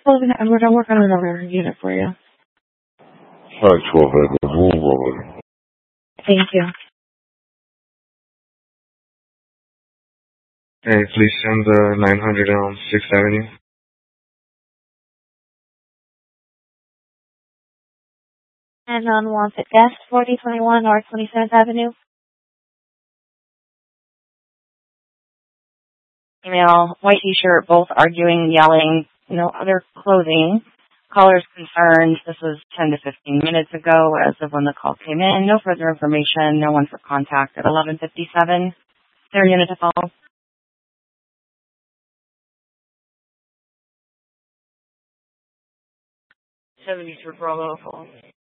Logan Edward, I'll work on another unit for you. Hi, 12 Edward. Hold on. Thank you. Hey, please send the 900 on 6th Avenue. And unwanted guest, 4021 North 27th Avenue. Female, white t-shirt, both arguing, yelling, no other clothing. Caller's concerned. This was 10 to 15 minutes ago as of when the call came in. No further information. No one for contact at 11:57. Their unit to follow. 73 Bravo.